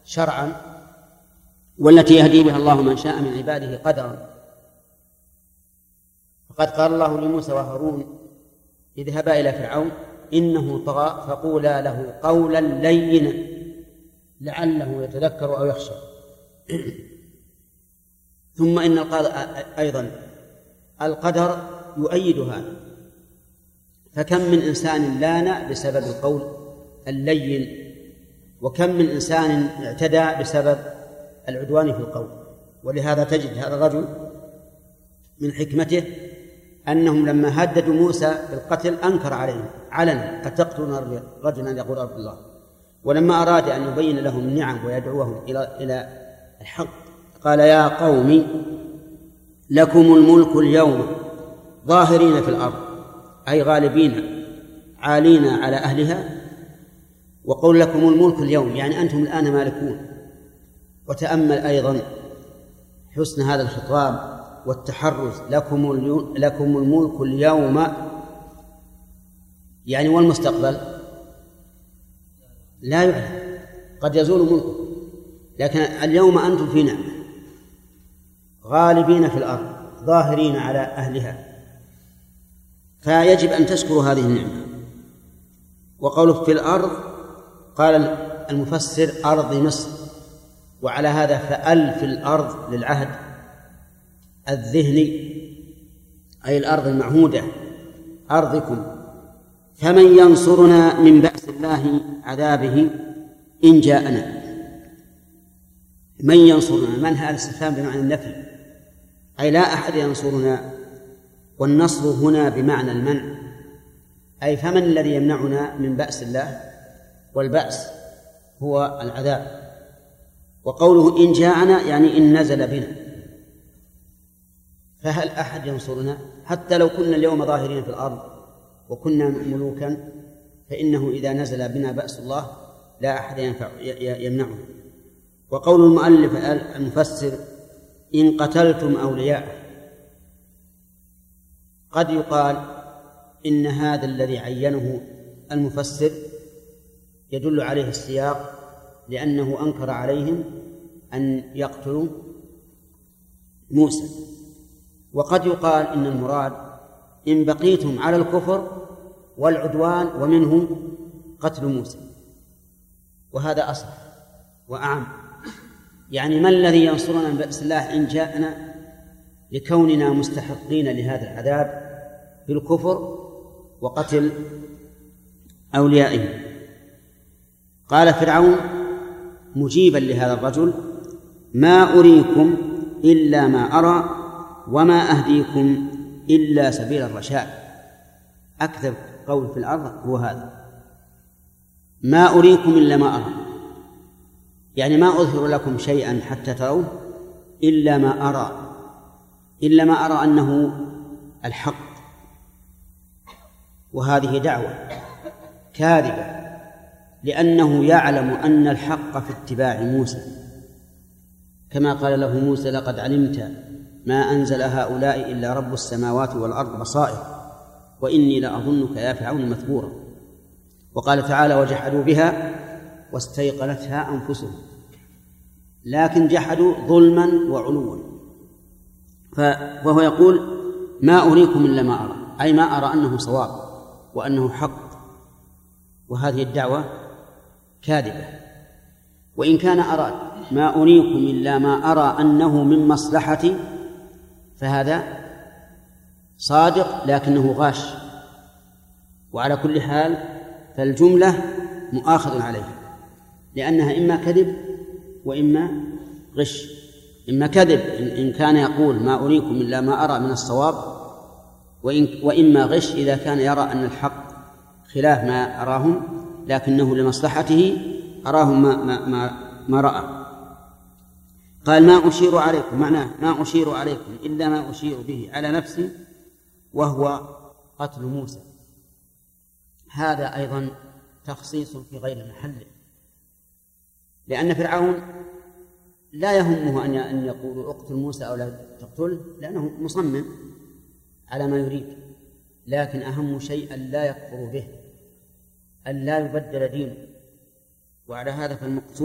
شرعا، والتي يهدي بها الله من شاء من عباده قدرا. فقد قال الله لموسى وهارون: اذهبا إلى فرعون إنه طغى فقولا له قولا لينا لعله يتذكر أو يخشى. ثم إن أيضا القدر يؤيد هذا، فكم من إنسان لان بسبب القول اللين، وكم من إنسان اعتدى بسبب العدوان في القول. ولهذا تجد هذا الرجل من حكمته أنهم لما هددوا موسى بالقتل أنكر عليهم علنا: أتقتلون رجلا أن يقول رب الله. ولما أراد أن يبين لهم النعم ويدعوهم إلى الحق قال: يا قوم لكم الملك اليوم ظاهرين في الأرض، أي غالبين عالين على أهلها. وقول لكم الملك اليوم يعني أنتم الآن مالكون. وتأمل أيضا حسن هذا الخطاب والتحرز: لكم الملك اليوم، يعني والمستقبل لا يعلم، قد يزول ملكه، لكن اليوم أنتم في نعمة، غالبين في الأرض ظاهرين على أهلها، فيجب أن تشكروا هذه النعمة. وقوله في الأرض قال المفسر أرض مصر، وعلى هذا فأل في الأرض للعهد الذهني، أي الأرض المعهودة أرضكم. فمن ينصرنا من بأس الله عذابه إن جاءنا. من ينصرنا، من هذا الاستفهام بمعنى النفي، أي لا أحد ينصرنا. والنصر هنا بمعنى المنع، أي فمن الذي يمنعنا من بأس الله؟ والبأس هو العذاب. وقوله إن جاءنا يعني إن نزل بنا. فهل أحد ينصرنا؟ حتى لو كنا اليوم ظاهرين في الأرض وكنا ملوكا، فإنه إذا نزل بنا بأس الله لا أحد يمنعه. وقول المؤلف المفسر إن قتلتم أولياءه، قد يقال إن هذا الذي عينه المفسر يدل عليه السياق، لأنه أنكر عليهم أن يقتلوا موسى. وقد يقال إن المراد إن بقيتم على الكفر والعدوان ومنه قتل موسى، وهذا أصح وأعم. يعني ما الذي ينصرنا من بأس الله إن جاءنا، لكوننا مستحقين لهذا العذاب بالكفر وقتل أوليائه. قال فرعون مجيبا لهذا الرجل: ما أريكم إلا ما أرى وما أهديكم إلا سبيل الرشاد. أكذب قول في الأرض هو هذا: ما أريكم إلا ما أرى، يعني ما أظهر لكم شيئا حتى تروا إلا ما أرى، إلا ما أرى أنه الحق. وهذه دعوة كاذبة، لأنه يعلم أن الحق في اتباع موسى، كما قال له موسى: لقد علمت ما أنزل هؤلاء إلا رب السماوات والأرض بصائر وإني لأظنك يا فرعون مثبورا. وقال تعالى: وجحدوا بها واستيقنتها أنفسهم، لكن جحدوا ظلما وعلوا. وهو يقول: ما أريكم إلا ما أرى، أي ما أرى أنه صواب وأنه حق. وهذه الدعوة كاذبة. وإن كان أراد ما أريكم إلا ما أرى أنه من مصلحتي، فهذا صادق لكنه غاش. وعلى كل حال فالجملة مؤاخذ عليها، لأنها إما كذب وإما غش. إما كذب إن كان يقول ما أريكم إلا ما أرى من الصواب، وإما غش إذا كان يرى أن الحق خلاف ما أراهم لكنه لمصلحته أراهم ما رأى. قال: ما أشير عليكم، معناه ما أشير عليكم إلا ما أشير به على نفسي وهو قتل موسى. هذا أيضا تخصيص في غير محله، لأن فرعون لا يهمه أن يقول اقتل موسى أو لا تقتله، لأنه مصمم على ما يريد، لكن أهم شيء أن لا يكفر به، أن لا يبدل دينه. وعلى هذا فالمقصود